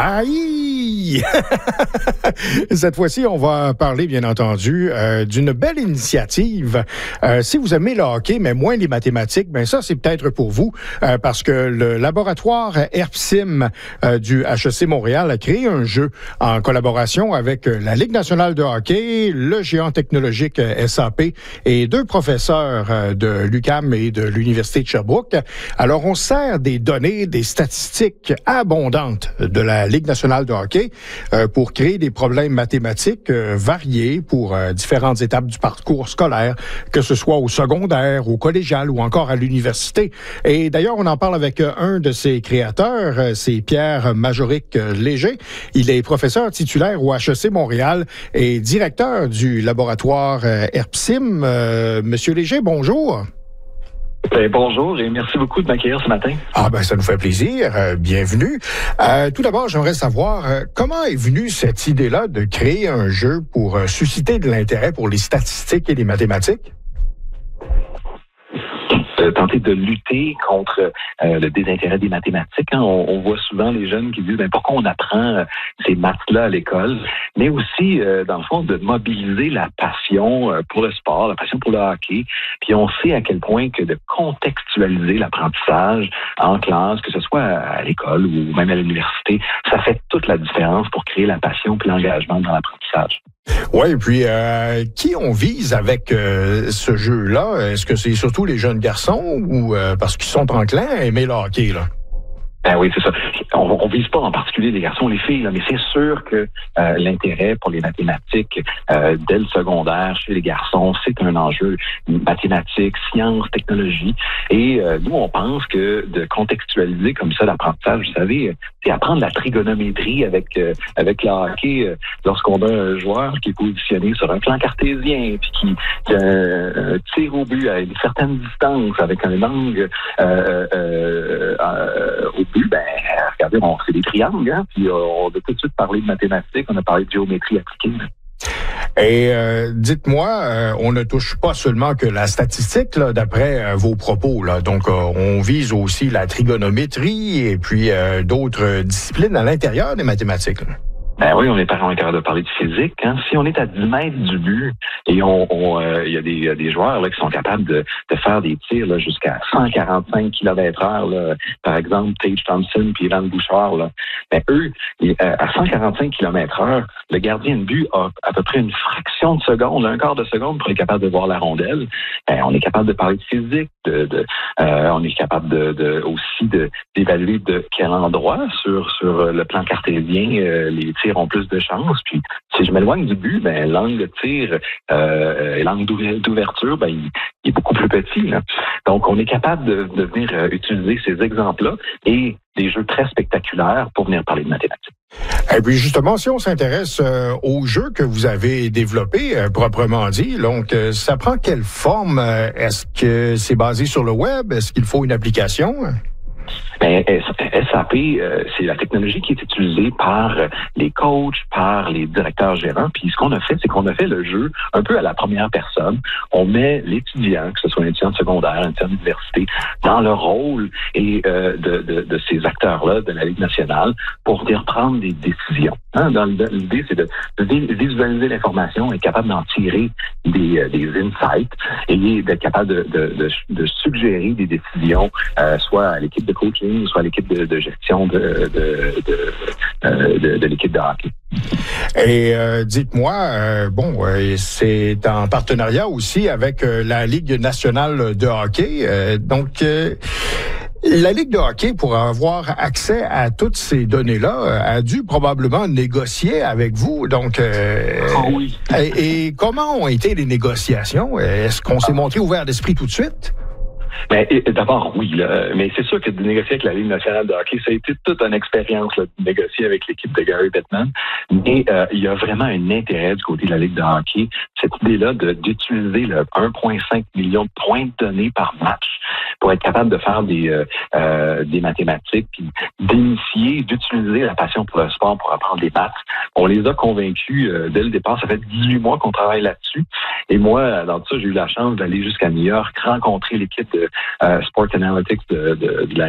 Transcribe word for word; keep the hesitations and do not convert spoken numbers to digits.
Aïe! Cette fois-ci, on va parler, bien entendu, euh, d'une belle initiative. Euh, si vous aimez le hockey, mais moins les mathématiques, ben ça, c'est peut-être pour vous, euh, parce que le laboratoire Herpsim euh, du H E C Montréal a créé un jeu en collaboration avec la Ligue nationale de hockey, le géant technologique S A P et deux professeurs euh, de l'U Q A M et de l'Université de Sherbrooke. Alors, on sert des données, des statistiques abondantes de la Ligue nationale de hockey euh, pour créer des problèmes mathématiques euh, variés pour euh, différentes étapes du parcours scolaire, que ce soit au secondaire, au collégial ou encore à l'université. Et d'ailleurs, on en parle avec euh, un de ses créateurs, euh, c'est Pierre Majoric euh, Léger. Il est professeur titulaire au H E C Montréal et directeur du laboratoire euh, Herpsim. Euh, Monsieur Léger, bonjour. Ben, bonjour et merci beaucoup de m'accueillir ce matin. Ah ben ça nous fait plaisir. Euh, bienvenue. Euh, tout d'abord, j'aimerais savoir euh, comment est venue cette idée-là de créer un jeu pour euh, susciter de l'intérêt pour les statistiques et les mathématiques? Tenter de lutter contre euh, le désintérêt des mathématiques. Hein. On, on voit souvent les jeunes qui disent ben, pourquoi on apprend euh, ces maths-là à l'école, mais aussi, euh, dans le fond, de mobiliser la passion euh, pour le sport, la passion pour le hockey. Puis on sait à quel point que de contextualiser l'apprentissage en classe, que ce soit à l'école ou même à l'université, ça fait toute la différence pour créer la passion et l'engagement dans l'apprentissage. Oui, et puis euh, qui on vise avec euh, ce jeu-là? Est-ce que c'est surtout les jeunes garçons ou euh, parce qu'ils sont enclins à aimer le hockey, là? Ben oui, c'est ça. On, on vise pas en particulier les garçons, les filles, là, mais c'est sûr que euh, l'intérêt pour les mathématiques euh, dès le secondaire chez les garçons, c'est un enjeu mathématiques, sciences, technologie. Et euh, nous, on pense que de contextualiser comme ça l'apprentissage, vous savez, c'est apprendre la trigonométrie avec euh, avec le hockey. Euh, lorsqu'on a un joueur qui est positionné sur un plan cartésien, puis qui, qui euh, tire au but à une certaine distance avec un angle euh, euh, euh, au but, ben, regardez, on fait des triangles, hein, puis on a tout de suite parlé de mathématiques, on a parlé de géométrie appliquée. Et euh, dites-moi, euh, on ne touche pas seulement que la statistique, là, d'après euh, vos propos, là. Donc, euh, on vise aussi la trigonométrie et puis euh, d'autres disciplines à l'intérieur des mathématiques, là. Ben oui, on est parents capable de parler de physique. Hein. Si on est à dix mètres du but et on, on euh, il y a des, y a des joueurs là qui sont capables de, de faire des tirs là jusqu'à cent quarante-cinq kilomètres heure, là, par exemple Tage Thompson puis Evan Bouchard, là, ben eux, à cent quarante-cinq kilomètres heure, le gardien de but a à peu près une fraction de seconde, un quart de seconde pour être capable de voir la rondelle. Ben, on est capable de parler de physique, de, de euh, on est capable de, de aussi de d'évaluer de quel endroit sur sur le plan cartésien euh, les tirs ont plus de chance. Puis si je m'éloigne du but, ben l'angle de tir euh, et l'angle d'ouverture, ben il, il est beaucoup plus petit, là. Donc on est capable de, de venir euh, utiliser ces exemples-là et des jeux très spectaculaires pour venir parler de mathématiques. Et puis justement, si on s'intéresse euh, au jeu que vous avez développé euh, proprement dit, donc euh, ça prend quelle forme? Euh, est-ce que c'est basé sur le web? Est-ce qu'il faut une application? Ben, S A P, euh, c'est la technologie qui est utilisée par les coachs, par les directeurs gérants. Puis ce qu'on a fait, c'est qu'on a fait le jeu un peu à la première personne. On met l'étudiant, que ce soit un étudiant de secondaire, un étudiant d'université, dans le rôle et euh, de, de, de ces acteurs-là de la Ligue nationale pour venir prendre des décisions. Hein? Dans l'idée, c'est de, de visualiser l'information, être capable d'en tirer des, des insights et d'être capable de, de, de, de suggérer des décisions, euh, soit à l'équipe de coaching, soit à l'équipe de, de gestion de, de, de, euh, de, de l'équipe de hockey. Et euh, dites-moi, euh, bon, euh, c'est en partenariat aussi avec euh, la Ligue nationale de hockey. Euh, donc, euh, la Ligue de hockey, pour avoir accès à toutes ces données-là, a dû probablement négocier avec vous. Donc, euh, oh oui. et, et comment ont été les négociations? Est-ce qu'on s'est montré ouvert d'esprit tout de suite? Ben, d'abord, oui, là, mais c'est sûr que de négocier avec la Ligue nationale de hockey, ça a été toute une expérience là, de négocier avec l'équipe de Gary Bettman. Mais euh, il y a vraiment un intérêt du côté de la Ligue de hockey, cette idée-là de, d'utiliser le un virgule cinq million de points de données par match pour être capable de faire des, euh, euh, des mathématiques, puis d'initier, d'utiliser la passion pour le sport pour apprendre des maths. On les a convaincus euh, dès le départ. Ça fait dix-huit mois qu'on travaille là-dessus. Et moi, dans tout ça, j'ai eu la chance d'aller jusqu'à New York, rencontrer l'équipe de euh, Sport Analytics de, de, de la